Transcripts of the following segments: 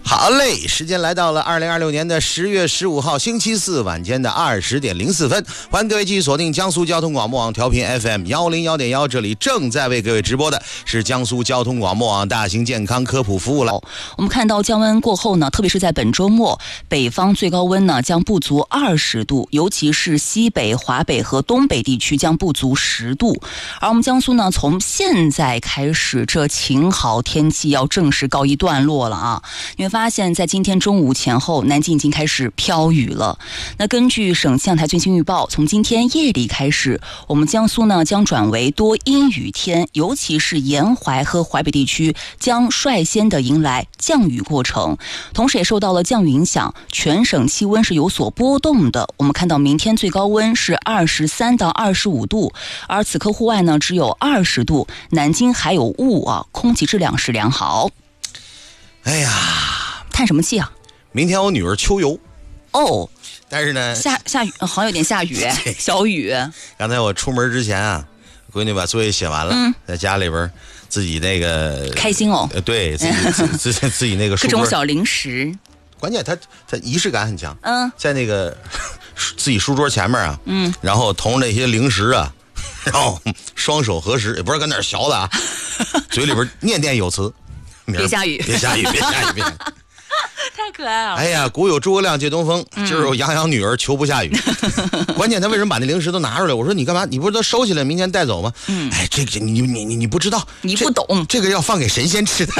好嘞，时间来到了2026年的10月15号星期四晚间的20点04分，欢迎各位继续锁定江苏交通广播网调频 FM101.1，这里正在为各位直播的是江苏交通广播网大型健康科普服务了。 我们看到降温过后呢，特别是在本周末，北方最高温呢将不足20度，尤其是西北、华北和东北地区将不足10度。而我们江苏呢，从现在开始，这晴好天气要正式告一段落了啊！因为发现在今天中午前后，南京已经开始飘雨了。那根据省气象台最新预报，从今天夜里开始，我们江苏呢将转为多阴雨天，尤其是沿淮和淮北地区将率先的迎来降雨过程。同时也受到了降雨影响，全省气温是有所波动的。我们看到明天最高温是23到25度，而此刻户外呢只有20度，南京还有雾啊，空气质量是良好。 哎呀， 叹什么气啊？ 明天我女儿秋游哦， 但是呢下雨，好像有点下雨，小雨。 刚才我出门之前啊，闺女把作业写完了，在家里边自己那个开心哦， 对自己那个各种小零食， 关键他仪式感很强，在那个自己书桌前面啊，然后同那些零食啊，然后双手合十，也不是跟那儿学的啊，嘴里边念有词， 别下雨， 别下雨，别下雨，别下雨。 太可爱了！ 哎呀，古有诸葛亮借东风，今儿我养女儿求不下雨。关键他为什么把那零食都拿出来？我说你干嘛？你不是都收起来，明天带走吗？哎，这个你不知道， 你不懂， 这个要放给神仙吃的。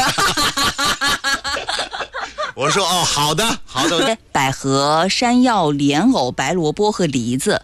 我说哦，好的。 百合、山药、莲藕、白萝卜和梨子，